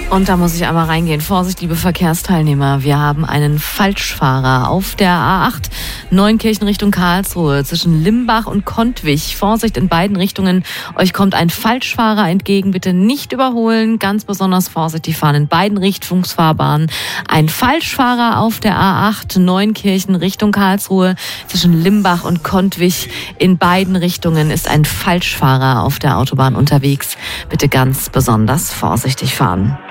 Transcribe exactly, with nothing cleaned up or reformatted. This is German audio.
Und da muss ich einmal reingehen. Vorsicht, liebe Verkehrsteilnehmer. Wir haben einen Falschfahrer auf der A acht Neunkirchen Richtung Karlsruhe zwischen Limbach und Kontwich. Vorsicht in beiden Richtungen. Euch kommt ein Falschfahrer entgegen. Bitte nicht überholen. Ganz besonders vorsichtig fahren in beiden Richtungsfahrbahnen. Ein Falschfahrer auf der A acht Neunkirchen Richtung Karlsruhe zwischen Limbach und Kontwich. In beiden Richtungen ist ein Falschfahrer auf der Autobahn unterwegs. Bitte ganz besonders vorsichtig fahren.